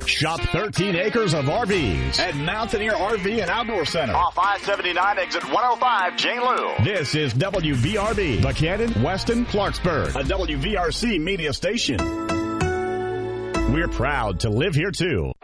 Shop 13 acres of RVs at Mountaineer RV and Outdoor Center. Off I-79 exit 105, Jane Lou. This is WVRB, Buchanan, Weston, Clarksburg, a WVRC media station. We're proud to live here, too.